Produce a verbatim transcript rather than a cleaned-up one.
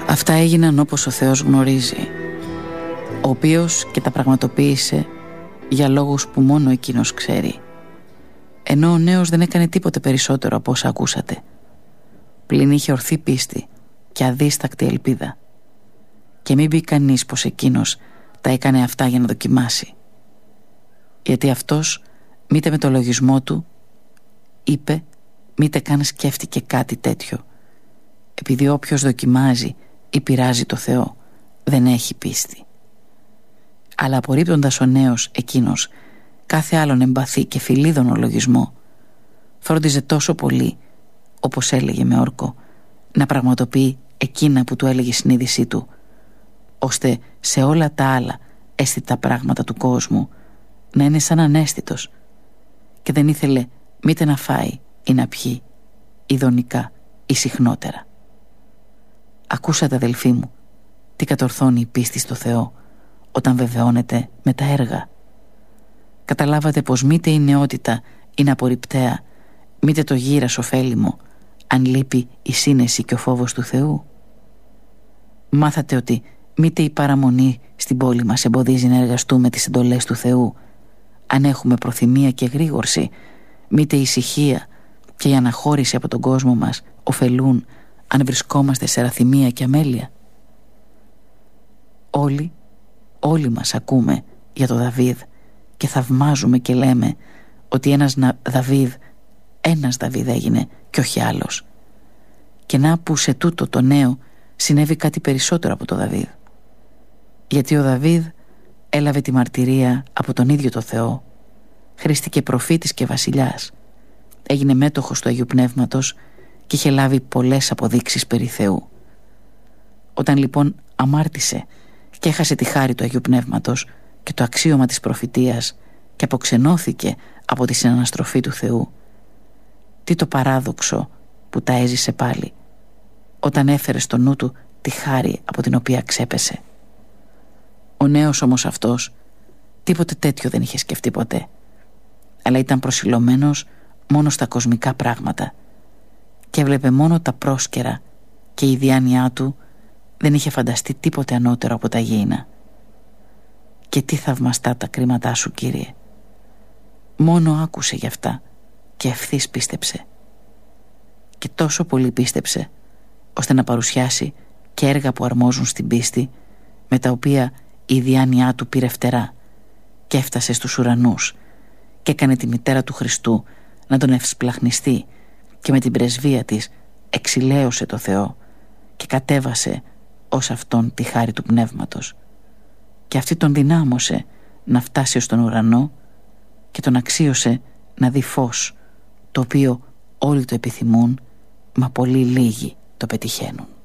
Αυτά έγιναν όπως ο Θεός γνωρίζει, ο οποίος και τα πραγματοποίησε για λόγους που μόνο εκείνος ξέρει, ενώ ο νέος δεν έκανε τίποτε περισσότερο από όσα ακούσατε. Πλην είχε ορθή πίστη και αδίστακτη ελπίδα. Και μην πει κανείς πως εκείνος τα έκανε αυτά για να δοκιμάσει, γιατί αυτός μήτε με το λογισμό του είπε, μήτε καν σκέφτηκε κάτι τέτοιο, επειδή όποιος δοκιμάζει ή πειράζει το Θεό δεν έχει πίστη. Αλλά απορρίπτοντας ο νέος εκείνος κάθε άλλον εμπαθή και φιλίδωνο λογισμό, φρόντιζε τόσο πολύ, όπως έλεγε με όρκο, να πραγματοποιεί εκείνα που του έλεγε η συνείδησή του, ώστε σε όλα τα άλλα αίσθητα πράγματα του κόσμου να είναι σαν αναίσθητος, και δεν ήθελε μήτε να φάει ή να πιει, ειδονικά ή συχνότερα. Ακούσατε, αδελφοί μου, τι κατορθώνει η πίστη στο Θεό όταν βεβαιώνεται με τα έργα. Καταλάβατε πως μήτε η νεότητα είναι απορριπταία, μήτε το γύρας ωφέλιμο, αν λείπει η σύνεση και ο φόβος του Θεού. Μάθατε ότι μήτε η παραμονή στην πόλη μας εμποδίζει να εργαστούμε τις εντολές του Θεού, αν έχουμε προθυμία και γρήγορση, μήτε η ησυχία και η αναχώρηση από τον κόσμο μας ωφελούν αν βρισκόμαστε σε ραθυμία και αμέλεια. Όλοι, όλοι μας ακούμε για το Δαβίδ και θαυμάζουμε και λέμε ότι ένας Δαβίδ, ένας Δαβίδ έγινε και όχι άλλος. Και να που σε τούτο το νέο συνέβη κάτι περισσότερο από το Δαβίδ. Γιατί ο Δαβίδ έλαβε τη μαρτυρία από τον ίδιο το Θεό, χρήστηκε προφήτης και βασιλιάς, έγινε μέτοχος του Αγίου Πνεύματος και είχε λάβει πολλές αποδείξεις περί Θεού. Όταν λοιπόν αμάρτησε και έχασε τη χάρη του Αγίου Πνεύματος και το αξίωμα της προφητείας και αποξενώθηκε από τη συναναστροφή του Θεού, τι το παράδοξο που τα έζησε πάλι όταν έφερε στο νου του τη χάρη από την οποία ξέπεσε. Ο νέος όμως αυτός τίποτε τέτοιο δεν είχε σκεφτεί ποτέ, αλλά ήταν προσιλωμένος μόνο στα κοσμικά πράγματα και έβλεπε μόνο τα πρόσκαιρα, και η διάνοιά του δεν είχε φανταστεί τίποτε ανώτερο από τα γήινα. Και τι θαυμαστά τα κρίματά σου, Κύριε. Μόνο άκουσε γι' αυτά και ευθύς πίστεψε. Και τόσο πολύ πίστεψε ώστε να παρουσιάσει και έργα που αρμόζουν στην πίστη, με τα οποία η διάνοιά του πήρε φτερά και έφτασε στους ουρανούς και έκανε τη μητέρα του Χριστού να τον ευσπλαχνιστεί, και με την πρεσβεία της εξηλαίωσε το Θεό και κατέβασε ως αυτόν τη χάρη του Πνεύματος, και αυτή τον δυνάμωσε να φτάσει ως τον ουρανό και τον αξίωσε να δει φως, το οποίο όλοι το επιθυμούν, μα πολύ λίγοι το πετυχαίνουν.